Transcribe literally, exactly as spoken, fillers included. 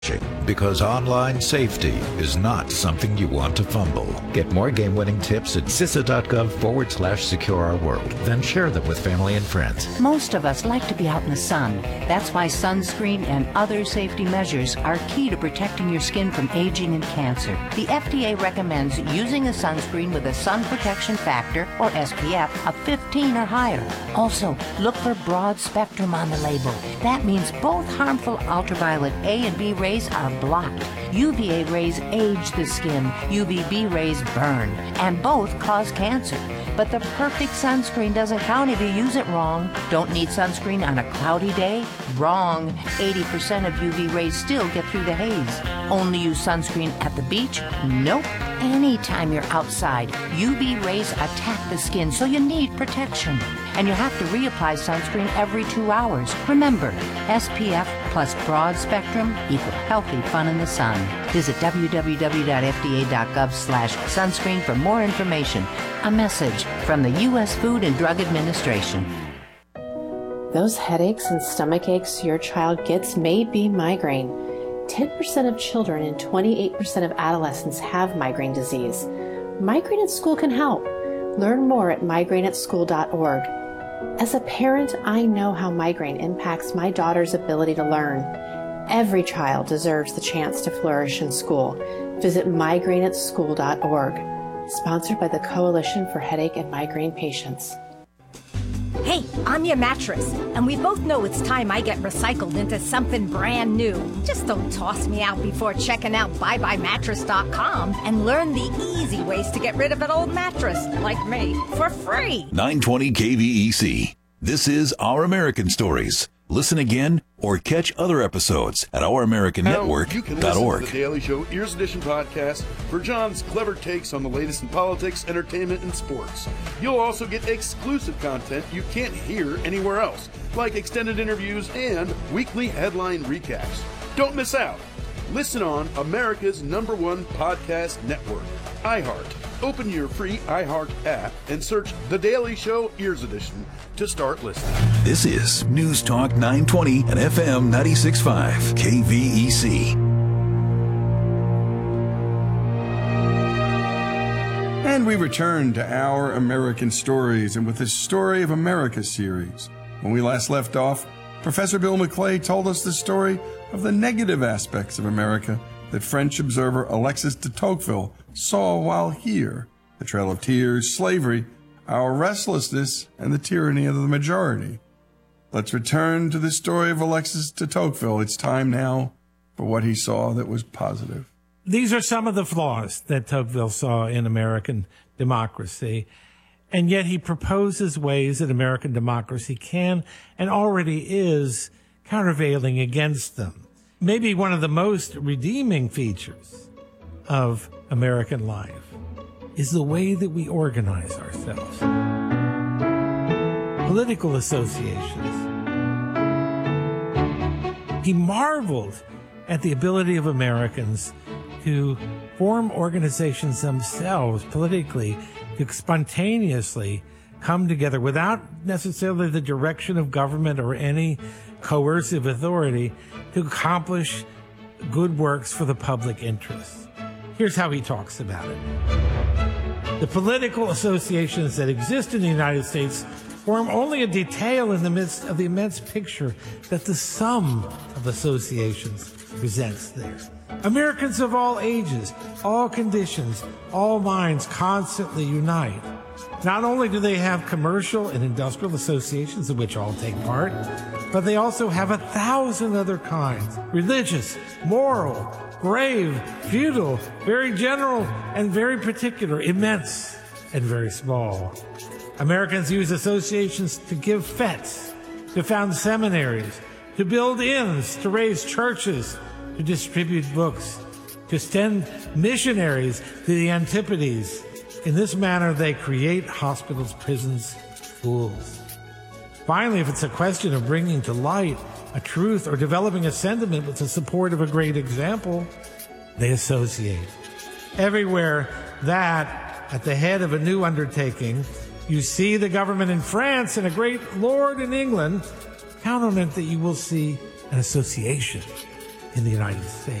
Because online safety is not something you want to fumble. Get more game-winning tips at C I S A.gov forward slash secure our world. Then share them with family and friends. Most of us like to be out in the sun. That's why sunscreen and other safety measures are key to protecting your skin from aging and cancer. The F D A recommends using a sunscreen with a sun protection factor, or S P F, of fifteen or higher. Also, look for broad spectrum on the label. That means both harmful ultraviolet A and B rays are blocked. U V A rays age the skin, U V B rays burn, and both cause cancer. But the perfect sunscreen doesn't count if you use it wrong. Don't need sunscreen on a cloudy day? Wrong. eighty percent of U V rays still get through the haze. Only use sunscreen at the beach? Nope. Anytime you're outside, U V rays attack the skin, so you need protection. And you have to reapply sunscreen every two hours. Remember, S P F plus broad spectrum equal healthy fun in the sun. Visit w w w dot f d a dot gov slash sunscreen for more information. A message from the U S Food and Drug Administration. Those headaches and stomach aches your child gets may be migraine. ten percent of children and twenty-eight percent of adolescents have migraine disease. Migraine at School can help. Learn more at migraine at school dot org. As a parent, I know how migraine impacts my daughter's ability to learn. Every child deserves the chance to flourish in school. Visit migraine at school dot org. Sponsored by the Coalition for Headache and Migraine Patients. Hey, I'm your mattress, and we both know it's time I get recycled into something brand new. Just don't toss me out before checking out buy buy mattress dot com and learn the easy ways to get rid of an old mattress, like me, for free. nine twenty K V E C. This is Our American Stories. Listen again or catch other episodes at our american network dot org. You can listen to the Daily Show Ears Edition podcast for John's clever takes on the latest in politics, entertainment, and sports. You'll also get exclusive content you can't hear anywhere else, like extended interviews and weekly headline recaps. Don't miss out. Listen on America's number one podcast network, iHeart. Open your free iHeart app and search The Daily Show Ears Edition to start listening. This is News Talk nine twenty and F M ninety-six point five K V E C. And we return to Our American Stories, and with the Story of America series. When we last left off, Professor Bill McClay told us the story of the negative aspects of America that French observer Alexis de Tocqueville saw while here: the Trail of Tears, slavery, our restlessness, and the tyranny of the majority. Let's return to the story of Alexis de Tocqueville. It's time now for what he saw that was positive. These are some of the flaws that Tocqueville saw in American democracy, and yet he proposes ways that American democracy can and already is countervailing against them. Maybe one of the most redeeming features of American life is the way that we organize ourselves. Political associations. He marveled at the ability of Americans to form organizations themselves politically, to spontaneously come together without necessarily the direction of government or any coercive authority to accomplish good works for the public interest. Here's how he talks about it. The political associations that exist in the United States form only a detail in the midst of the immense picture that the sum of associations presents there. Americans of all ages, all conditions, all minds constantly unite. Not only do they have commercial and industrial associations in which all take part, but they also have a thousand other kinds: religious, moral, grave, feudal, very general, and very particular, immense and very small. Americans use associations to give fetes, to found seminaries, to build inns, to raise churches, to distribute books, to send missionaries to the Antipodes. In this manner, they create hospitals, prisons, schools. Finally, if it's a question of bringing to light a truth or developing a sentiment with the support of a great example, they associate. Everywhere that, at the head of a new undertaking, you see the government in France and a great lord in England, count on it that you will see an association. in the United States.